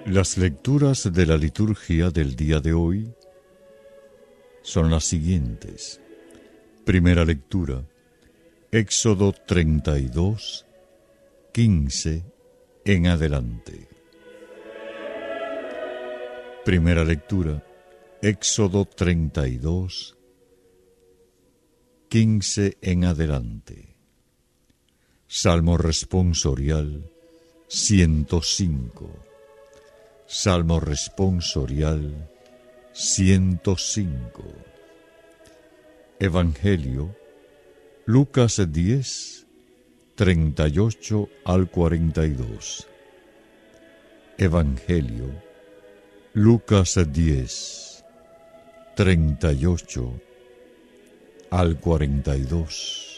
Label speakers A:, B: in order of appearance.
A: Las lecturas de la liturgia del día de hoy son las siguientes. Primera lectura, Éxodo 32, 15 en adelante. Primera lectura, Éxodo 32, 15 en adelante. Salmo responsorial 105. Salmo responsorial 105. Evangelio, Lucas 10, 38 al 42. Evangelio, Lucas 10, 38 al 42.